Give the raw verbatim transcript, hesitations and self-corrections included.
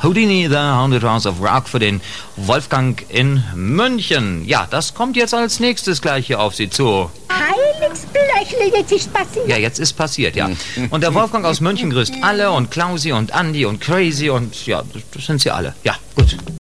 Houdini, The Haunted House of Rock für den Wolfgang in München. Ja, das kommt jetzt als nächstes gleich hier auf Sie zu. Heiligsblechle, jetzt ist passiert. Ja, jetzt ist passiert, ja. Und der Wolfgang aus München grüßt alle und Klausi und Andi und Crazy und ja, das sind sie alle. Ja, gut.